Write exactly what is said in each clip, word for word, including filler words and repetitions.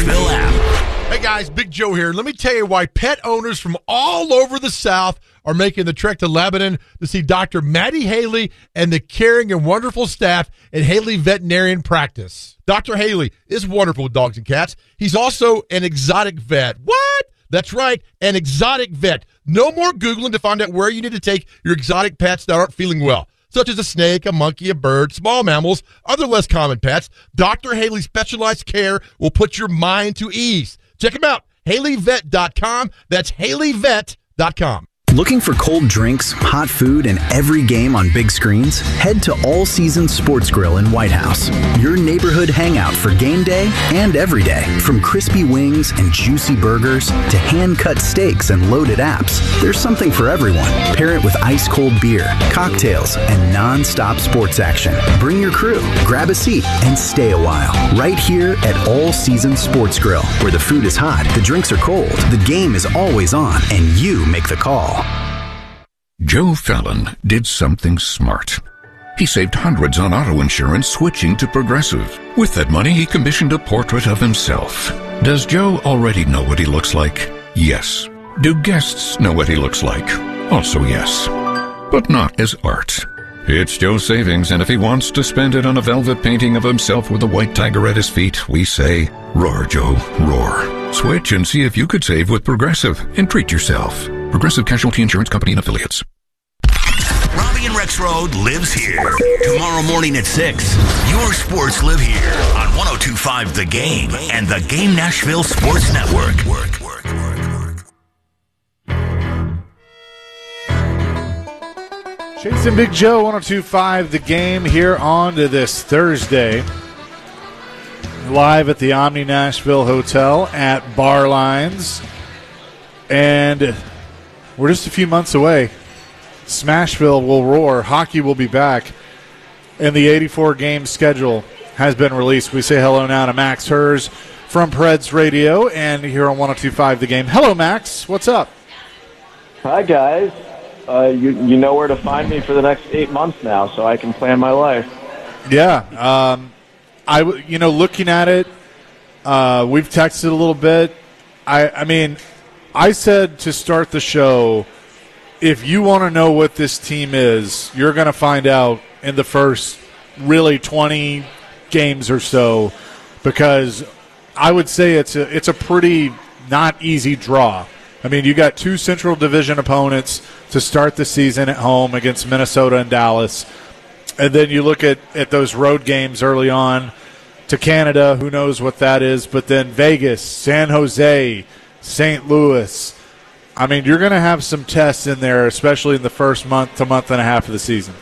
Nashville app. Hey guys, Big Joe here. Let me tell you why pet owners from all over the South are making the trek to Lebanon to see Doctor Maddie Haley and the caring and wonderful staff at Haley Veterinarian Practice. Doctor Haley is wonderful with dogs and cats. He's also an exotic vet. What? That's right, an exotic vet. No more Googling to find out where you need to take your exotic pets that aren't feeling well, such as a snake, a monkey, a bird, small mammals, other less common pets. Doctor Haley's specialized care will put your mind to ease. Check him out, Haley Vet dot com. That's Haley Vet dot com. Looking for cold drinks, hot food, and every game on big screens? Head to All Season Sports Grill in White House, your neighborhood hangout for game day and every day. From crispy wings and juicy burgers to hand-cut steaks and loaded apps, there's something for everyone. Pair it with ice-cold beer, cocktails, and non-stop sports action. Bring your crew, grab a seat, and stay a while. Right here at All Season Sports Grill, where the food is hot, the drinks are cold, the game is always on, and you make the call. Joe Fallon did something smart. He saved hundreds on auto insurance switching to Progressive. With that money, he commissioned a portrait of himself. Does Joe already know what he looks like? Yes. Do guests know what he looks like? Also yes. But not as art. It's Joe's savings, and if he wants to spend it on a velvet painting of himself with a white tiger at his feet, we say, roar, Joe, roar. Switch and see if you could save with Progressive and treat yourself. Progressive Casualty Insurance Company and Affiliates. Robbie and Rex Road lives here. Tomorrow morning at six, your sports live here on one oh two point five The Game and the Game Nashville Sports Network. Work, work, work, work. Chase and Big Joe, one oh two point five The Game here on to this Thursday. Live at the Omni Nashville Hotel at Barlines. And we're just a few months away. Smashville will roar. Hockey will be back. And the eighty-four game schedule has been released. We say hello now to Max Hers from Preds Radio and here on one oh two point five The Game. Hello, Max. What's up? Hi, guys. Uh, you, you know where to find me for the next eight months now, so I can plan my life. Yeah. Um, I, you know, looking at it, uh, we've texted a little bit. I, I mean, I said to start the show, if you want to know what this team is, you're going to find out in the first really twenty games or so, because I would say it's a, it's a pretty not easy draw. I mean, you got two Central Division opponents to start the season at home against Minnesota and Dallas. And then you look at, at those road games early on to Canada, who knows what that is, but then Vegas, San Jose, Saint Louis. I mean, you're going to have some tests in there, especially in the first month to month and a half of the season.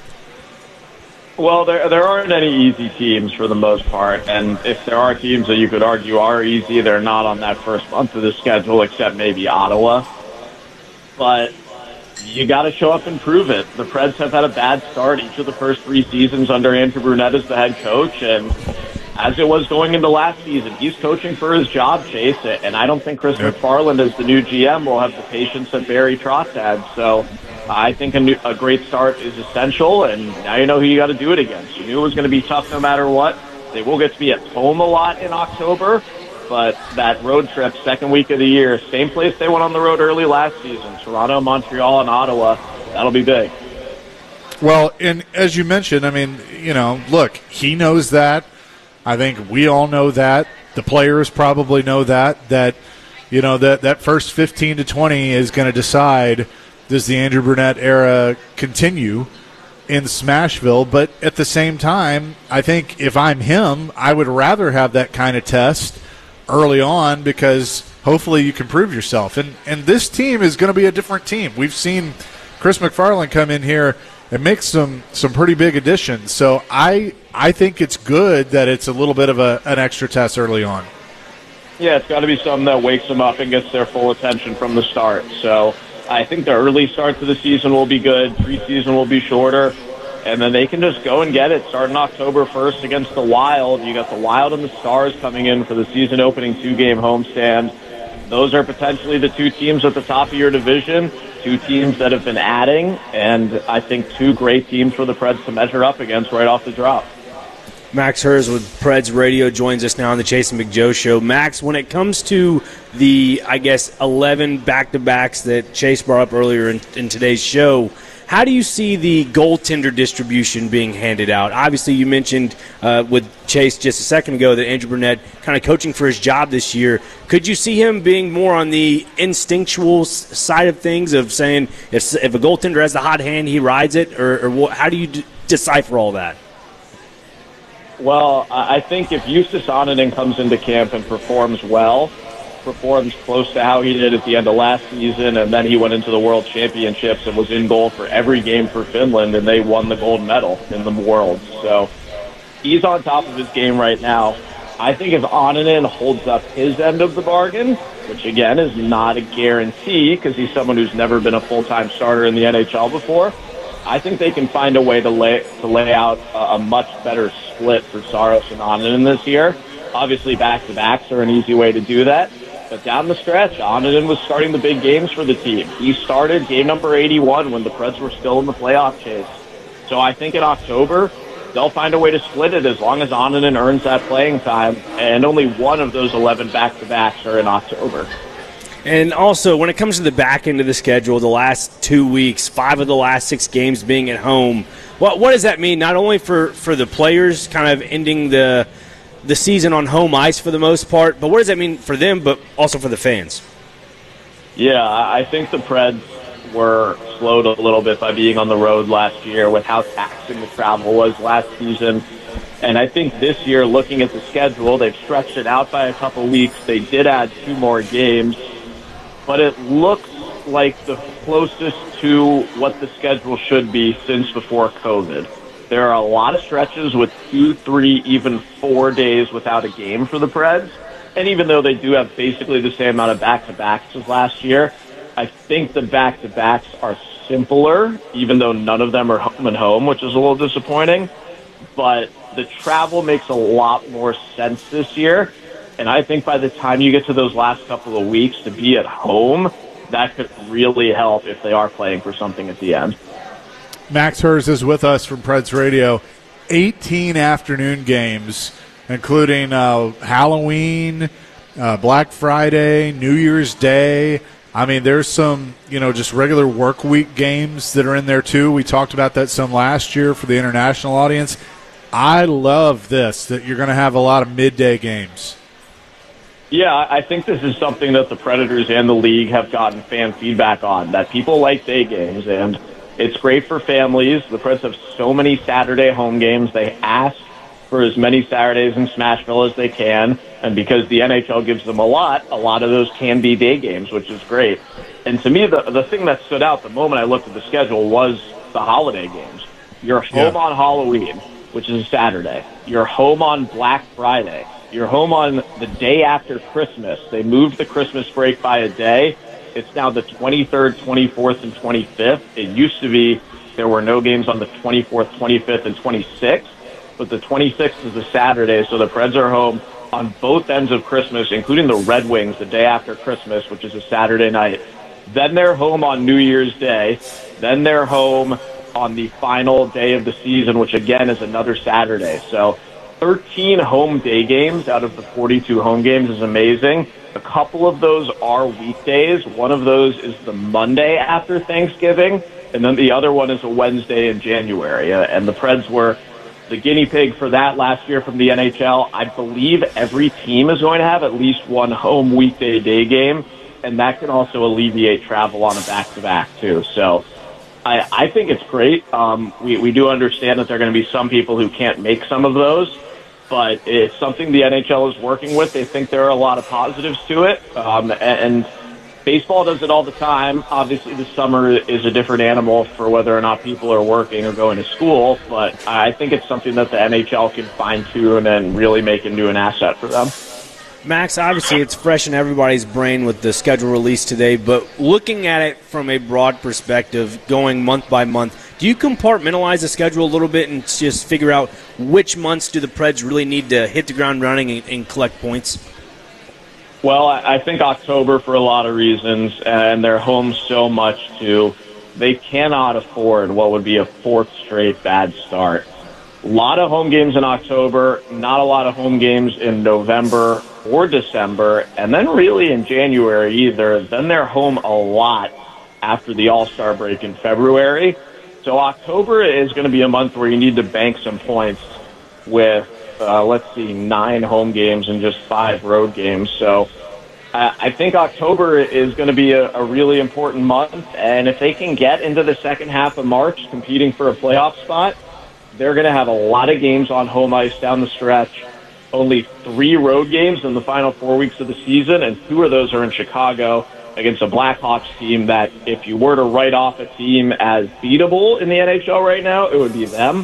Well, there there aren't any easy teams for the most part, and if there are teams that you could argue are easy, they're not on that first month of the schedule, except maybe Ottawa. But you got to show up and prove it. The Preds have had a bad start each of the first three seasons under Andrew Brunette as the head coach, and as it was going into last season, he's coaching for his job, Chase, and I don't think Chris yep. McFarland as the new G M will have the patience that Barry Trotz had. So I think a, new, a great start is essential, and now you know who you got to do it against. You knew it was going to be tough no matter what. They will get to be at home a lot in October, but that road trip, second week of the year, same place they went on the road early last season, Toronto, Montreal, and Ottawa, that'll be big. Well, and as you mentioned, I mean, you know, look, he knows that. I think we all know that. The players probably know that, that, you know, that, that first fifteen to twenty is going to decide, does the Andrew Brunette era continue in Smashville? But at the same time, I think if I'm him, I would rather have that kind of test early on, because hopefully you can prove yourself. And, and this team is going to be a different team. We've seen Chris McFarland come in here and make some, some pretty big additions. So I I think it's good that it's a little bit of a, an extra test early on. Yeah, it's got to be something that wakes them up and gets their full attention from the start. So I think the early start to the season will be good. Preseason will be shorter. And then they can just go and get it starting October first against the Wild. You got the Wild and the Stars coming in for the season-opening two-game homestand. Those are potentially the two teams at the top of your division, two teams that have been adding, and I think two great teams for the Preds to measure up against right off the drop. Max Hers with Preds Radio joins us now on the Chase and McJoe Show. Max, when it comes to the, I guess, eleven back-to-backs that Chase brought up earlier in, in today's show, how do you see the goaltender distribution being handed out? Obviously, you mentioned uh, with Chase just a second ago that Andrew Burnett kind of coaching for his job this year. Could you see him being more on the instinctual side of things, of saying if, if a goaltender has the hot hand, he rides it? Or, or what, how do you d- decipher all that? Well, I think if Justus Annunen comes into camp and performs well, performs close to how he did at the end of last season, and then he went into the World Championships and was in goal for every game for Finland, and they won the gold medal in the Worlds. So he's on top of his game right now. I think if Annunen holds up his end of the bargain, which again is not a guarantee because he's someone who's never been a full-time starter in the N H L before, I think they can find a way to lay to lay out a, a much better split for Saros and Annunen this year. Obviously, back-to-backs are an easy way to do that. But down the stretch, Annunen was starting the big games for the team. He started game number eighty-one when the Preds were still in the playoff chase. So I think in October, they'll find a way to split it as long as Annunen earns that playing time. And only one of those eleven back-to-backs are in October. And also, when it comes to the back end of the schedule, the last two weeks, five of the last six games being at home, what what does that mean not only for, for the players kind of ending the the season on home ice for the most part, but what does that mean for them, but also for the fans? Yeah, I think the Preds were slowed a little bit by being on the road last year with how taxing the travel was last season. And I think this year, looking at the schedule, they've stretched it out by a couple weeks. They did add two more games. But it looks like the closest to what the schedule should be since before COVID. There are a lot of stretches with two, three, even four days without a game for the Preds. And even though they do have basically the same amount of back-to-backs as last year, I think the back-to-backs are simpler, even though none of them are home and home, which is a little disappointing. But the travel makes a lot more sense this year. And I think by the time you get to those last couple of weeks to be at home, that could really help if they are playing for something at the end. Max Hers is with us from Preds Radio. eighteen afternoon games, including uh, Halloween, uh, Black Friday, New Year's Day. I mean, there's some, you know, just regular work week games that are in there too. We talked about that some last year for the international audience. I love this, that you're going to have a lot of midday games. Yeah, I think this is something that the Predators and the league have gotten fan feedback on, that people like day games, and it's great for families. The Preds have so many Saturday home games. They ask for as many Saturdays in Smashville as they can, and because the N H L gives them a lot, a lot of those can be day games, which is great. And to me, the, the thing that stood out the moment I looked at the schedule was the holiday games. You're home yeah. on Halloween, which is a Saturday. You're home on Black Friday. You're home on the day after Christmas. They moved the Christmas break by a day. It's now the twenty-third, twenty-fourth, and twenty-fifth. It used to be there were no games on the twenty-fourth, twenty-fifth, and twenty-sixth, but the twenty-sixth is a Saturday, so the Preds are home on both ends of Christmas, including the Red Wings the day after Christmas, which is a Saturday night. Then they're home on New Year's Day. Then they're home on the final day of the season, which again is another Saturday. So thirteen home day games out of the forty-two home games is amazing. A couple of those are weekdays. One of those is the Monday after Thanksgiving, and then the other one is a Wednesday in January. Uh, and the Preds were the guinea pig for that last year from the N H L. I believe every team is going to have at least one home weekday day game, and that can also alleviate travel on a back-to-back too. So I, I think it's great. Um, we, we do understand that there are going to be some people who can't make some of those, but it's something the N H L is working with. They think there are a lot of positives to it, um, and, and baseball does it all the time. Obviously, the summer is a different animal for whether or not people are working or going to school, but I think it's something that the N H L can fine-tune and really make into an asset for them. Max, obviously it's fresh in everybody's brain with the schedule released today, but looking at it from a broad perspective, going month by month, do you compartmentalize the schedule a little bit and just figure out which months do the Preds really need to hit the ground running and, and collect points? Well, I think October for a lot of reasons, and they're home so much too. They cannot afford what would be a fourth straight bad start. A lot of home games in October, not a lot of home games in November or December, and then really in January either. Then they're home a lot after the All-Star break in February. So October is going to be a month where you need to bank some points with, uh, let's see, nine home games and just five road games. So uh, I think October is going to be a, a really important month, and if they can get into the second half of March competing for a playoff spot, they're going to have a lot of games on home ice down the stretch. Only three road games in the final four weeks of the season, and two of those are in Chicago against a Blackhawks team that, if you were to write off a team as beatable in the N H L right now, it would be them.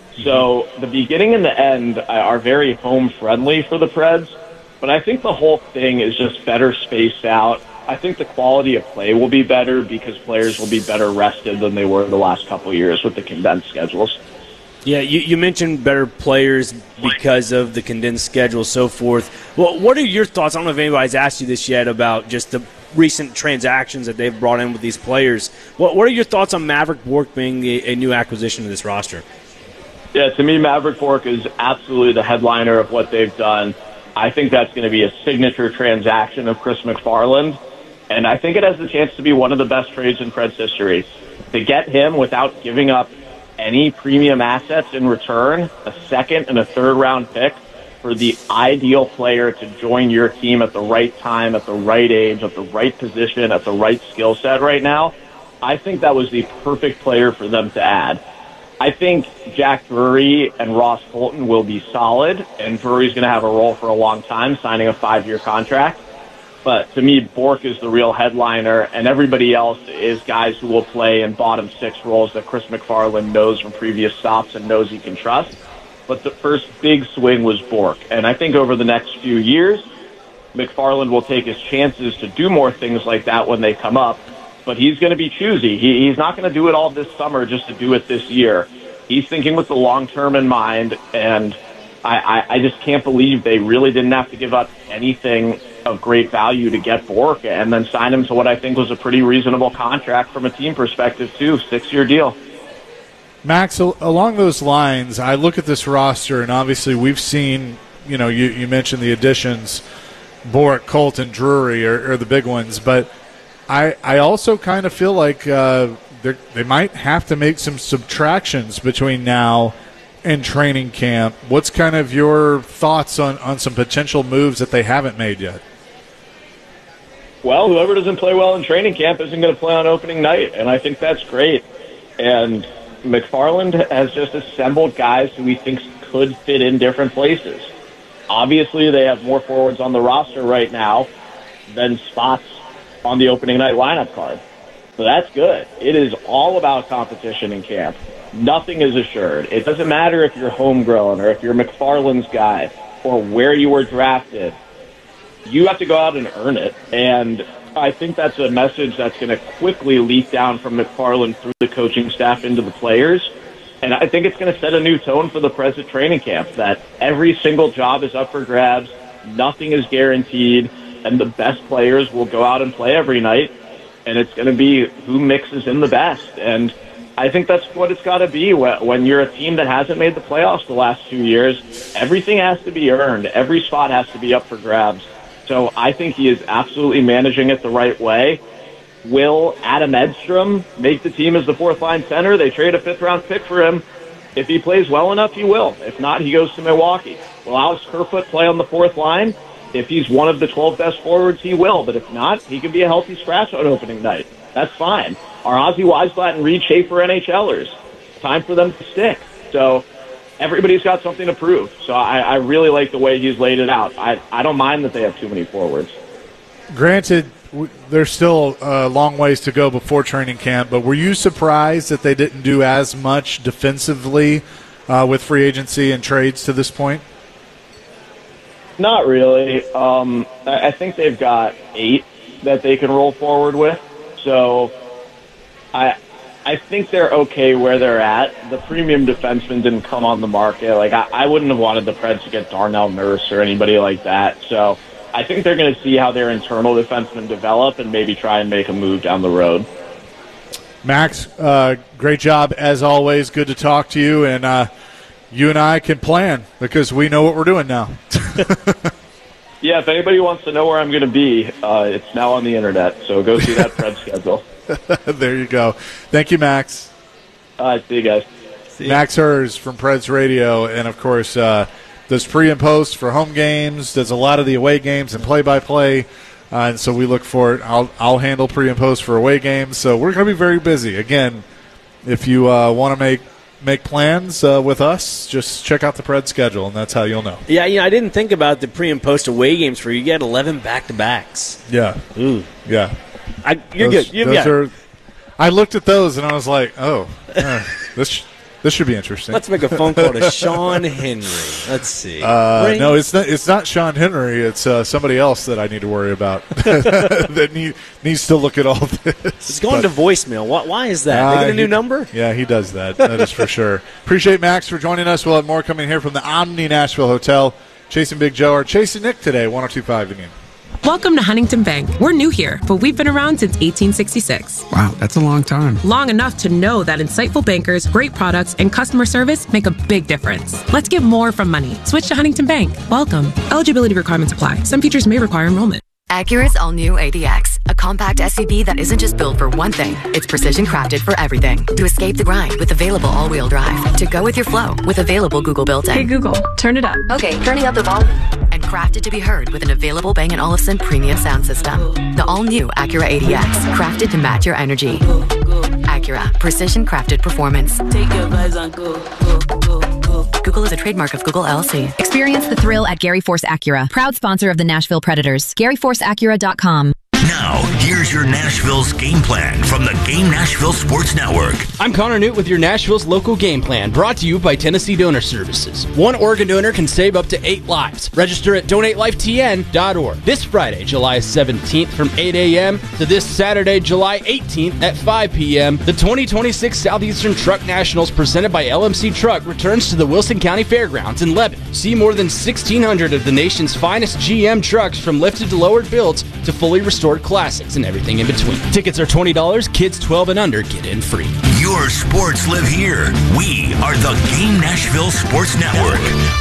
So the beginning and the end are very home-friendly for the Preds, but I think the whole thing is just better spaced out. I think the quality of play will be better because players will be better rested than they were the last couple of years with the condensed schedules. Yeah, you, you mentioned better players because of the condensed schedule, so forth. Well, what are your thoughts? I don't know if anybody's asked you this yet about just the recent transactions that they've brought in with these players. What, what are your thoughts on Mavrik Bourque being a, a new acquisition to this roster? Yeah, to me, Mavrik Bourque is absolutely the headliner of what they've done. I think that's going to be a signature transaction of Chris McFarland, and I think it has the chance to be one of the best trades in Preds history. To get him without giving up any premium assets in return, a second and a third round pick for the ideal player to join your team at the right time, at the right age, at the right position, at the right skill set right now, I think that was the perfect player for them to add. I think Jack Drury and Ross Fulton will be solid, and Drury's going to have a role for a long time, signing a five-year contract. But to me, Bourque is the real headliner, and everybody else is guys who will play in bottom six roles that Chris McFarland knows from previous stops and knows he can trust. But the first big swing was Bourque. And I think over the next few years, McFarland will take his chances to do more things like that when they come up. But he's going to be choosy. He, he's not going to do it all this summer just to do it this year. He's thinking with the long term in mind, and I, I, I just can't believe they really didn't have to give up anything of great value to get Bourque and then sign him to what I think was a pretty reasonable contract from a team perspective, too, six-year deal. Max, along those lines, I look at this roster, and obviously we've seen, you know, you, you mentioned the additions, Bourque, Colton, Drury are, are the big ones, but I, I also kind of feel like uh, they might have to make some subtractions between now and training camp. What's kind of your thoughts on, on some potential moves that they haven't made yet? Well, whoever doesn't play well in training camp isn't going to play on opening night, and I think that's great. And McFarland has just assembled guys who he thinks could fit in different places. Obviously, they have more forwards on the roster right now than spots on the opening night lineup card. So that's good. It is all about competition in camp. Nothing is assured. It doesn't matter if you're homegrown or if you're McFarland's guy or where you were drafted. You have to go out and earn it. And I think that's a message that's going to quickly leak down from McFarland through the coaching staff into the players. And I think it's going to set a new tone for the present training camp, that every single job is up for grabs, nothing is guaranteed, and the best players will go out and play every night, and it's going to be who mixes in the best. And I think that's what it's got to be when you're a team that hasn't made the playoffs the last two years. Everything has to be earned. Every spot has to be up for grabs. So I think he is absolutely managing it the right way. Will Adam Edstrom make the team as the fourth-line center? They trade a fifth-round pick for him. If he plays well enough, he will. If not, he goes to Milwaukee. Will Alex Kerfoot play on the fourth line? If he's one of the twelve best forwards, he will. But if not, he can be a healthy scratch on opening night. That's fine. Are Ozzy Weisblatt and Reed Schaefer NHLers? Time for them to stick. So everybody's got something to prove. So I, I really like the way he's laid it out. I, I don't mind that they have too many forwards. Granted, there's still a long ways to go before training camp, but were you surprised that they didn't do as much defensively uh, with free agency and trades to this point? Not really. Um, I think they've got eight that they can roll forward with. So I I think they're okay where they're at. The premium defenseman didn't come on the market. Like I, I wouldn't have wanted the Preds to get Darnell Nurse or anybody like that. So I think they're going to see how their internal defensemen develop and maybe try and make a move down the road. Max, uh, great job as always. Good to talk to you, and uh, you and I can plan because we know what we're doing now. Yeah, if anybody wants to know where I'm going to be, uh, it's now on the internet. So go see that Fred schedule. There you go. Thank you, Max. All right, see you guys. See Max Hers from Preds Radio, and of course uh, does pre and post for home games, does a lot of the away games and play-by-play, uh, and so we look for it. I'll, I'll handle pre and post for away games, so we're going to be very busy. Again, if you uh, want to make make plans uh, with us, just check out the Preds schedule, and that's how you'll know. Yeah, you know, I didn't think about the pre and post away games for you. You get eleven back-to-backs. Yeah. Ooh. Yeah. I, you're those, good. You've those got are, I looked at those, and I was like, oh, uh, this this should be interesting. Let's make a phone call to Sean Henry. Let's see. Uh, no, it's not. It's not Sean Henry. It's uh, somebody else that I need to worry about that need, needs to look at all this. It's going but, to voicemail. Why, why is that? Uh, they get a new he, number? Yeah, he does that. That is for sure. Appreciate Max for joining us. We'll have more coming here from the Omni Nashville Hotel. Chasing Big Joe or Chasing Nick today. one oh two point five The Game. Welcome to Huntington Bank. We're new here, but we've been around since eighteen sixty-six. Wow, that's a long time. Long enough to know that insightful bankers, great products, and customer service make a big difference. Let's get more from money. Switch to Huntington Bank. Welcome. Eligibility requirements apply. Some features may require enrollment. Acura's all-new A D X, a compact S U V that isn't just built for one thing. It's precision-crafted for everything. To escape the grind with available all-wheel drive. To go with your flow with available Google built-in. Hey Google, turn it up. Okay, turning up the volume. And crafted to be heard with an available Bang and Olufsen premium sound system. The all-new Acura A D X, crafted to match your energy. Acura, precision-crafted performance. Take your vibes on go, go, go, go. Google is a trademark of Google L L C. Experience the thrill at Gary Force Acura, proud sponsor of the Nashville Predators. Gary Force Acura dot com. Now, here's your Nashville's game plan from the Game Nashville Sports Network. I'm Connor Newt with your Nashville's local game plan, brought to you by Tennessee Donor Services. One organ donor can save up to eight lives. Register at donate life T N dot org. This Friday, July seventeenth from eight a.m. to this Saturday, July eighteenth at five p.m., the twenty twenty-six Southeastern Truck Nationals presented by L M C Truck returns to the Wilson County Fairgrounds in Lebanon. See more than sixteen hundred of the nation's finest G M trucks, from lifted to lowered builds to fully restored classics and everything in between. Tickets are twenty dollars. Kids twelve and under get in free. Your sports live here. We are the Game Nashville Sports Network.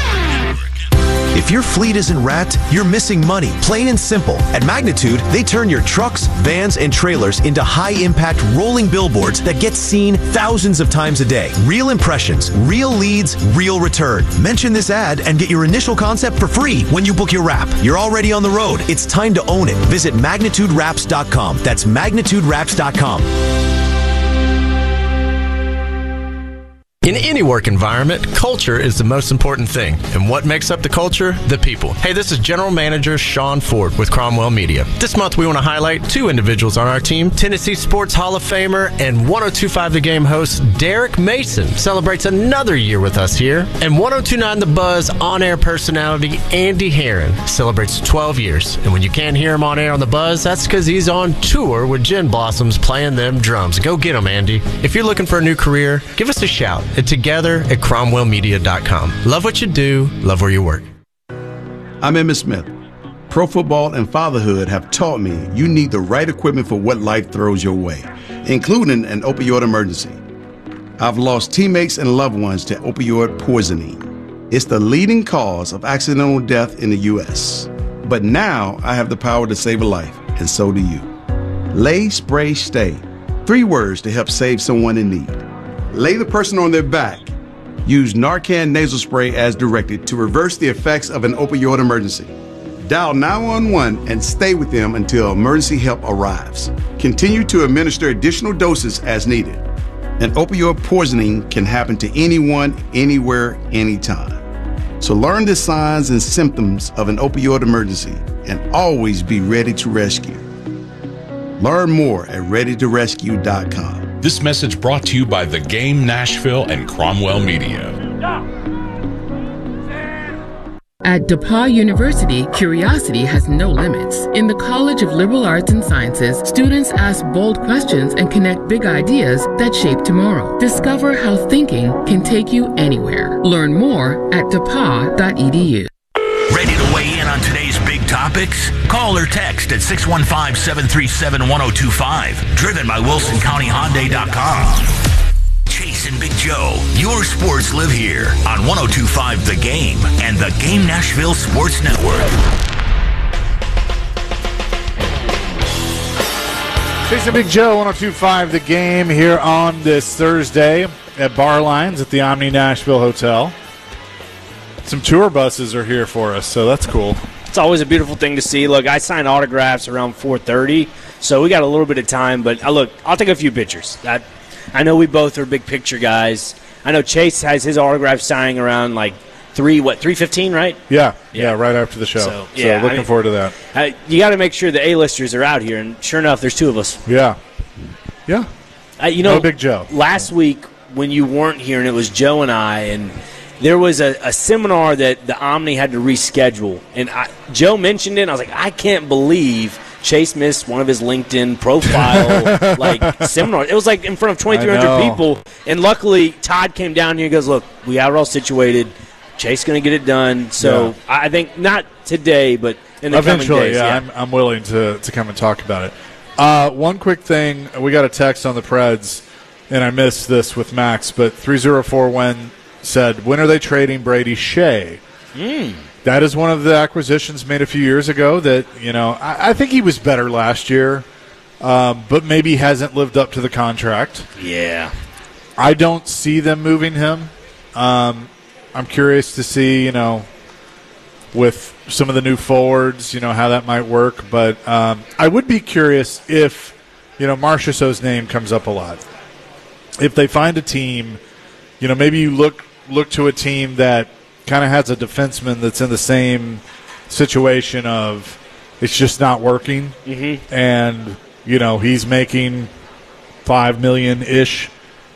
If your fleet isn't wrapped, you're missing money, plain and simple. At Magnitude, they turn your trucks, vans, and trailers into high-impact rolling billboards that get seen thousands of times a day. Real impressions, real leads, real return. Mention this ad and get your initial concept for free when you book your wrap. You're already on the road. It's time to own it. Visit magnitude wraps dot com. That's magnitude wraps dot com. In any work environment, culture is the most important thing. And what makes up the culture? The people. Hey, this is General Manager Sean Ford with Cromwell Media. This month we want to highlight two individuals on our team. Tennessee Sports Hall of Famer and one oh two point five The Game host Derek Mason celebrates another year with us here. And one oh two point nine The Buzz on-air personality Andy Herron celebrates twelve years. And when you can't hear him on air on The Buzz, that's because he's on tour with Gin Blossoms playing them drums. Go get him, Andy. If you're looking for a new career, give us a shout at together at cromwell media dot com. Love what you do, love where you work. I'm Emmitt Smith. Pro football and fatherhood have taught me you need the right equipment for what life throws your way, including an opioid emergency. I've lost teammates and loved ones to opioid poisoning. It's the leading cause of accidental death in the U S But now I have the power to save a life, and so do you. Lay, spray, stay. Three words to help save someone in need. Lay the person on their back. Use Narcan nasal spray as directed to reverse the effects of an opioid emergency. Dial nine one one and stay with them until emergency help arrives. Continue to administer additional doses as needed. An opioid poisoning can happen to anyone, anywhere, anytime. So learn the signs and symptoms of an opioid emergency and always be ready to rescue. Learn more at ready to rescue dot com. This message brought to you by The Game Nashville and Cromwell Media. At DePauw University, curiosity has no limits. In the College of Liberal Arts and Sciences, students ask bold questions and connect big ideas that shape tomorrow. Discover how thinking can take you anywhere. Learn more at d e p a w dot e d u. Ready to weigh in on today's big topics? Call or text at six one five, seven three seven, one oh two five. Driven by Wilson County Hyundai dot com. Chase and Big Joe. Your sports live here on one oh two point five The Game and the Game Nashville Sports Network. Chase and Big Joe, one oh two point five The Game here on this Thursday at Bar Lines at the Omni Nashville Hotel. Some tour buses are here for us, so that's cool. It's always a beautiful thing to see. Look, I signed autographs around four thirty, so we got a little bit of time. But uh, look, I'll take a few pictures. I, I know we both are big picture guys. I know Chase has his autograph signing around like three what three fifteen, right? Yeah, yeah, yeah, right after the show. So, so yeah, looking I mean, forward to that. Uh, you got to make sure the A-listers are out here, and sure enough, there's two of us. Yeah, yeah. Uh, you know, no Big Joe. Last week when you weren't here, and it was Joe and I, and there was a, a seminar that the Omni had to reschedule. And I, Joe mentioned it, and I was like, I can't believe Chase missed one of his LinkedIn profile like seminars. It was like in front of twenty-three hundred people. And luckily, Todd came down here and goes, look, we got it all situated. Chase going to get it done. So yeah. I think not today, but in the Eventually, coming days. yeah, Yeah, I'm, I'm willing to, to come and talk about it. Uh, one quick thing. We got a text on the Preds, and I missed this with Max, but three oh four when said, when are they trading Brady Shea? Mm. That is one of the acquisitions made a few years ago that, you know, I, I think he was better last year, um, but maybe hasn't lived up to the contract. Yeah. I don't see them moving him. Um, I'm curious to see, you know, with some of the new forwards, you know, how that might work. But um, I would be curious if, you know, Marchessault's name comes up a lot. If they find a team, you know, maybe you look look to a team that kind of has a defenseman that's in the same situation of it's just not working, mm-hmm. and you know he's making five million ish,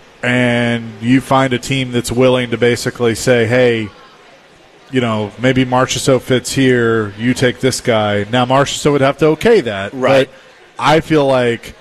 and you find a team that's willing to basically say, hey, you know, maybe Marchessault fits here, you take this guy. Now Marchessault would have to okay that, right? But I feel like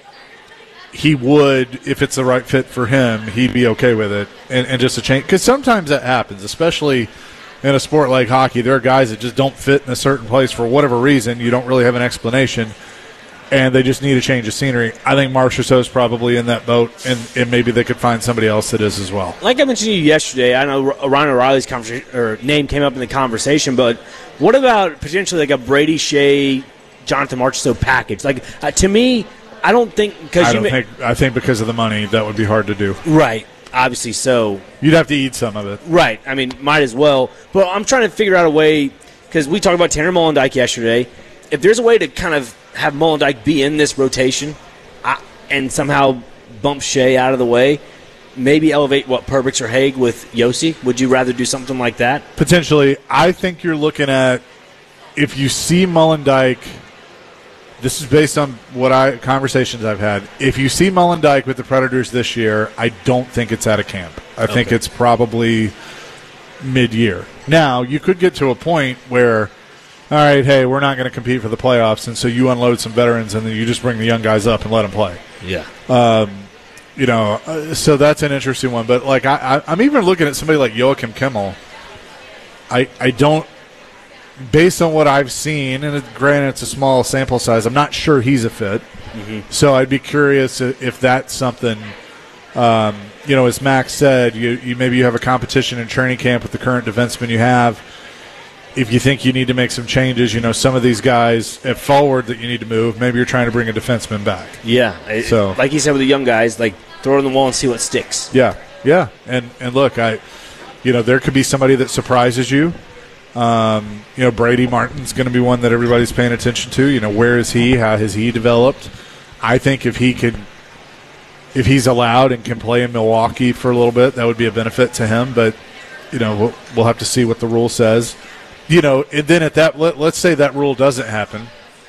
he would, if it's the right fit for him, he'd be okay with it, and, and just a change. Because sometimes that happens, especially in a sport like hockey. There are guys that just don't fit in a certain place for whatever reason. You don't really have an explanation, and they just need a change of scenery. I think Marchessault is probably in that boat, and, and maybe they could find somebody else that is as well. Like I mentioned to you yesterday, I know Ryan O'Reilly's conversa- or name came up in the conversation, but what about potentially like a Brady Shea, Jonathan Marchessault package? Like uh, to me, I don't think because I you don't ma- think I think because of the money that would be hard to do. Right, obviously so. You'd have to eat some of it. Right, I mean, might as well. But I'm trying to figure out a way because we talked about Tanner Molendyk yesterday. If there's a way to kind of have Molendyk be in this rotation I, and somehow bump Shea out of the way, maybe elevate what Perbix or Haig with Yossi. Would you rather do something like that? Potentially, I think you're looking at if you see Molendyk. This is based on what I conversations I've had. If you see Molendyk with the Predators this year, I don't think it's out of camp. I okay. think it's probably mid-year. Now, you could get to a point where, all right, hey, we're not going to compete for the playoffs, and so you unload some veterans, and then you just bring the young guys up and let them play. Yeah. Um, you know, uh, so that's an interesting one. But, like, I, I, I'm even looking at somebody like Joachim Kimmel. I, I don't. Based on what I've seen, and it, granted it's a small sample size, I'm not sure he's a fit. Mm-hmm. So I'd be curious if that's something, um, you know, as Max said, you, you maybe you have a competition in training camp with the current defenseman you have. If you think you need to make some changes, you know, some of these guys at forward that you need to move, maybe you're trying to bring a defenseman back. Yeah. So, like you said with the young guys, like throw it on the wall and see what sticks. Yeah, yeah. And, and look, I, you know, there could be somebody that surprises you. Um, you know, Brady Martin's going to be one that everybody's paying attention to. You know, where is he? How has he developed? I think if he can, if he's allowed and can play in Milwaukee for a little bit, that would be a benefit to him. But, you know, we'll, we'll have to see what the rule says. You know, and then at that, let, let's say that rule doesn't happen.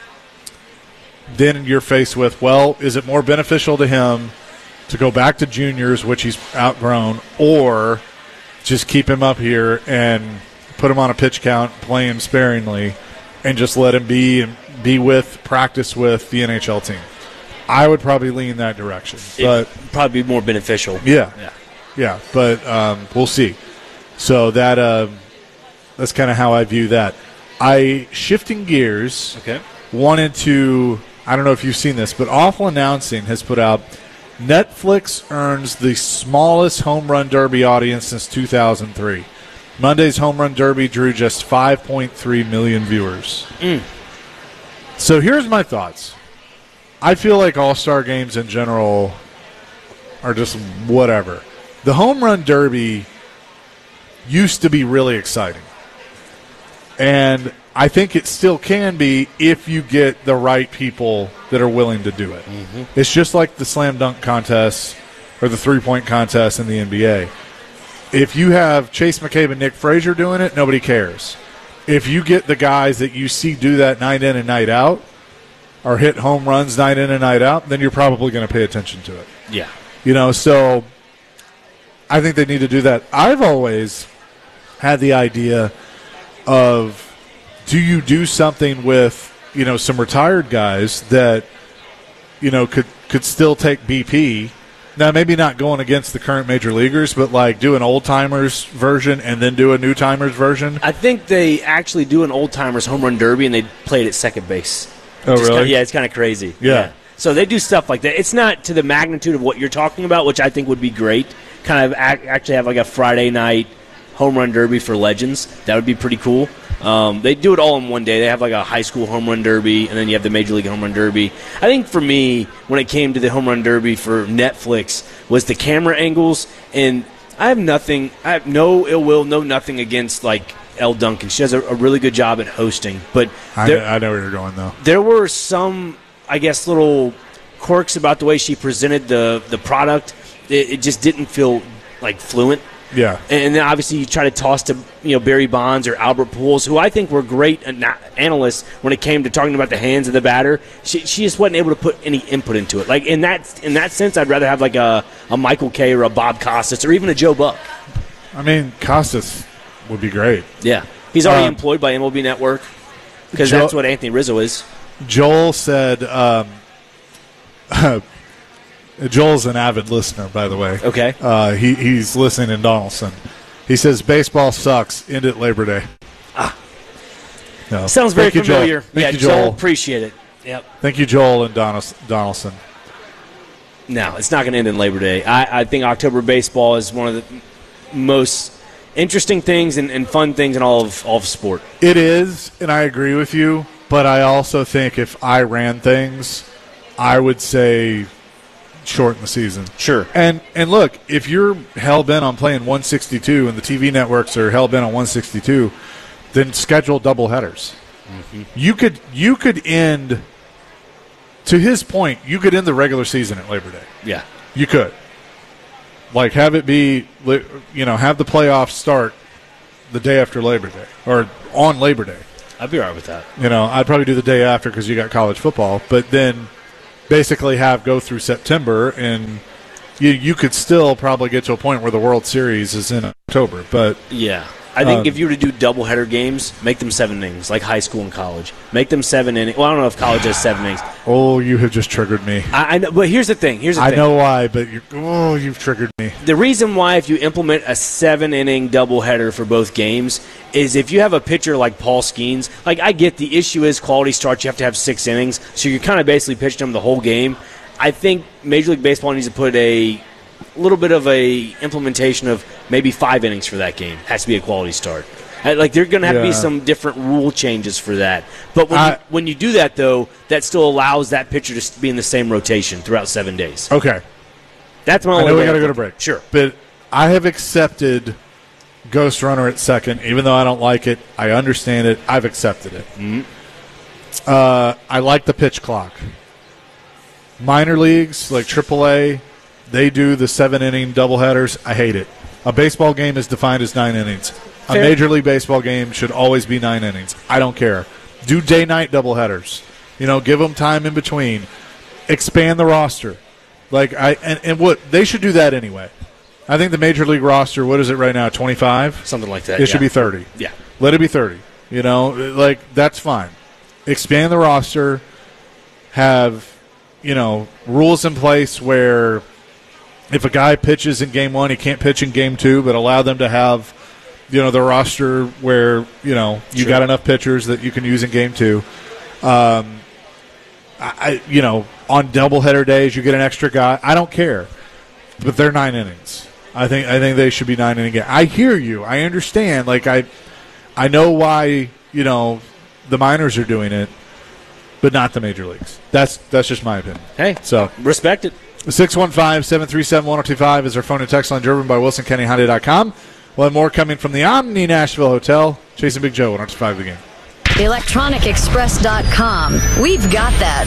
Then you're faced with, well, is it more beneficial to him to go back to juniors, which he's outgrown, or just keep him up here and put him on a pitch count, play him sparingly, and just let him be and be with, practice with the N H L team? I would probably lean that direction. But it'd probably be more beneficial. Yeah. Yeah. Yeah. But um, we'll see. So that uh, that's kind of how I view that. I, shifting gears, okay. wanted to, I don't know if you've seen this, but Awful Announcing has put out Netflix earns the smallest home run derby audience since two thousand three. Monday's home run derby drew just five point three million viewers. Mm. So here's my thoughts. I feel like all-star games in general are just whatever. The home run derby used to be really exciting. And I think it still can be if you get the right people that are willing to do it. Mm-hmm. It's just like the slam dunk contest or the three-point contest in the N B A. If you have Chase McCabe and Nick Frazier doing it, nobody cares. If you get the guys that you see do that night in and night out or hit home runs night in and night out, then you're probably going to pay attention to it. Yeah. You know, so I think they need to do that. I've always had the idea of, do you do something with, you know, some retired guys that, you know, could could still take B P? Now, maybe not going against the current major leaguers, but like do an old-timers version and then do a new-timers version. I think they actually do an old-timers home run derby, and they play it at second base. Oh, Just really? Kinda, yeah, it's kind of crazy. Yeah. So they do stuff like that. It's not to the magnitude of what you're talking about, which I think would be great. Kind of act, actually have like a Friday night home run derby for legends. That would be pretty cool. Um, they do it all in one day. They have like a high school home run derby, and then you have the Major League home run derby. I think for me, when it came to the home run derby for Netflix, was the camera angles. And I have nothing, I have no ill will, no nothing against like Elle Duncan. She does a, a really good job at hosting. But I, there, know, I know where you're going, though. There were some, I guess, little quirks about the way she presented the, the product. It, it just didn't feel like fluent. Yeah. And then obviously you try to toss to, you know, Barry Bonds or Albert Pujols, who I think were great ana- analysts when it came to talking about the hands of the batter. She, she just wasn't able to put any input into it. Like in that in that sense, I'd rather have like a, a Michael Kay or a Bob Costas or even a Joe Buck. I mean, Costas would be great. Yeah. He's already Um, employed by M L B Network because Joe- that's what Anthony Rizzo is. Joel said, um, Joel's an avid listener, by the way. Okay. Uh, he, he's listening in Donaldson. He says, baseball sucks. End it Labor Day. Ah. No. Sounds very Thank you, Joel. familiar. Thank yeah, you, Joel. Joel. Appreciate it. Yep. Thank you, Joel and Donald- Donaldson. No, it's not going to end in Labor Day. I, I think October baseball is one of the most interesting things and, and fun things in all of all of sport. It is, and I agree with you, but I also think if I ran things, I would say shorten the season. Sure. And and look, if you're hell-bent on playing one sixty-two and the T V networks are hell-bent on one sixty-two, then schedule double headers. Mm-hmm. You could you could end, to his point, you could end the regular season at Labor Day. Yeah. You could. Like, have it be, you know, have the playoffs start the day after Labor Day or on Labor Day. I'd be all right with that. You know, I'd probably do the day after because you got college football, but then basically have go through September, and you you could still probably get to a point where the World Series is in October. But yeah. I think um, if you were to do doubleheader games, make them seven innings, like high school and college. Make them seven innings. Well, I don't know if college has seven innings. Oh, you have just triggered me. I, I know, but here's the thing. Here's the I thing. know why, but you're, oh, you've triggered me. The reason why, if you implement a seven-inning doubleheader for both games, is if you have a pitcher like Paul Skeens. Like, I get the issue is quality starts. You have to have six innings, so you're kind of basically pitching them the whole game. I think Major League Baseball needs to put a little bit of a implementation of maybe five innings for that game. Has to be a quality start. Like, there are going to have to Yeah. be some different rule changes for that. But when, I- you, when you do that, though, that still allows that pitcher to be in the same rotation throughout seven days. Okay. That's my I only know we way got to I'm go to thinking. break. Sure. But I have accepted Ghost Runner at second, even though I don't like it. I understand it. I've accepted it. Mm-hmm. Uh, I like the pitch clock. Minor leagues, like triple A, they do the seven-inning doubleheaders. I hate it. A baseball game is defined as nine innings. A Fair. Major League Baseball game should always be nine innings. I don't care. Do day-night doubleheaders. You know, give them time in between. Expand the roster. Like I and, and what they should do that anyway. I think the Major League roster, what is it right now, twenty-five? Something like that. It should yeah. be thirty. Yeah. Let it be thirty. You know, like that's fine. Expand the roster. Have, you know, rules in place where if a guy pitches in game one, he can't pitch in game two, but allow them to have, you know, the roster where, you know, you Sure. got enough pitchers that you can use in game two. Um, I, I you know, on doubleheader days you get an extra guy. I don't care, but they're nine innings. I think I think they should be nine innings. I hear you. I understand. Like I, I know why you know the minors are doing it, but not the major leagues. That's that's just my opinion. Hey, so respect it. six one five, seven three seven, one oh two five is our phone and text line, driven by Wilson County Hyundai dot com. We'll have more coming from the Omni Nashville Hotel. Chasing Big Joe, one oh two five The Game. electronic express dot com. We've got that.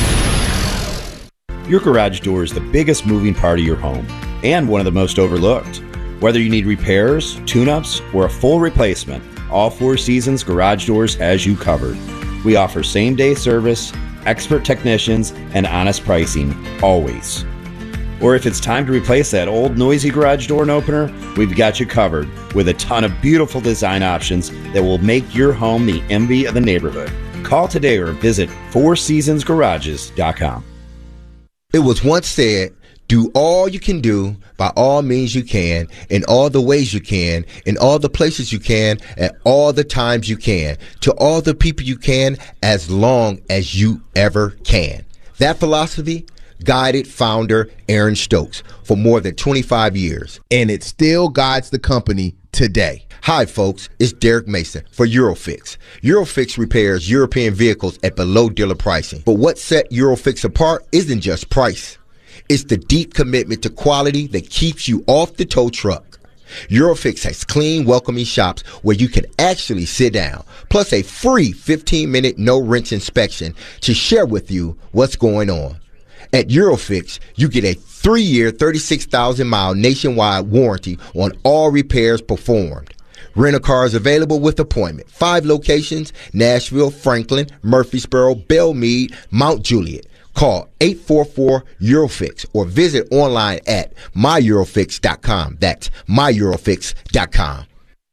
Your garage door is the biggest moving part of your home and one of the most overlooked. Whether you need repairs, tune-ups, or a full replacement, All Four Seasons Garage Doors has you covered. We offer same-day service, expert technicians, and honest pricing, always. Or if it's time to replace that old noisy garage door opener, we've got you covered with a ton of beautiful design options that will make your home the envy of the neighborhood. Call today or visit four seasons garages dot com. It was once said, do all you can do by all means you can, in all the ways you can, in all the places you can, at all the times you can, to all the people you can, as long as you ever can. That philosophy guided founder Aaron Stokes for more than twenty-five years, and it still guides the company today. Hi, folks. It's Derek Mason for Eurofix. Eurofix repairs European vehicles at below dealer pricing. But what set Eurofix apart isn't just price. It's the deep commitment to quality that keeps you off the tow truck. Eurofix has clean, welcoming shops where you can actually sit down, plus a free fifteen-minute no-wrench inspection to share with you what's going on. At Eurofix, you get a three-year, thirty-six thousand mile nationwide warranty on all repairs performed. Rent-a-cars available with appointment. Five locations: Nashville, Franklin, Murfreesboro, Belmead, Mount Juliet. Call eight four four Eurofix or visit online at my eurofix dot com. That's my eurofix dot com.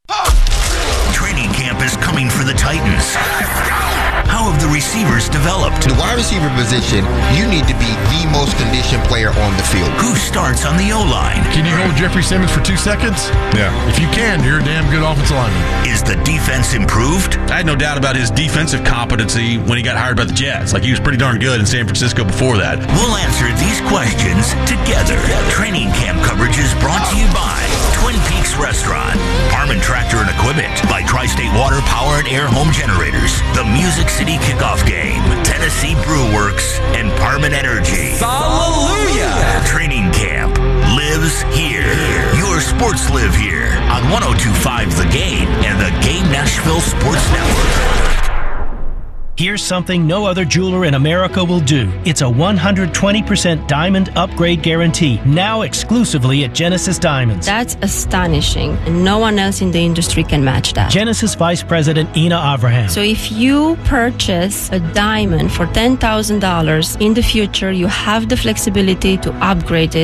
Training camp is coming for the Titans. How have the receivers developed? The wide receiver position, you need to be the most conditioned player on the field. Who starts on the O-line? Can you hold Jeffrey Simmons for two seconds? Yeah. If you can, you're a damn good offensive lineman. Is the defense improved? I had no doubt about his defensive competency when he got hired by the Jets. Like, he was pretty darn good in San Francisco before that. We'll answer these questions together. Training camp coverage is brought to you by Twin Peaks Restaurant, Harmon Tractor and Equipment, by Tri-State Water Power and Air Home Generators, the Music City Kickoff Game, Tennessee Brew Works, and Parman Energy. Hallelujah! Training camp lives here. Your sports live here on one oh two point five The Game and the Game Nashville Sports Network. Here's something no other jeweler in America will do. It's a one hundred twenty percent diamond upgrade guarantee, now exclusively at Genesis Diamonds. That's astonishing, and no one else in the industry can match that. Genesis Vice President Ina Avraham. So if you purchase a diamond for ten thousand dollars in the future, you have the flexibility to upgrade it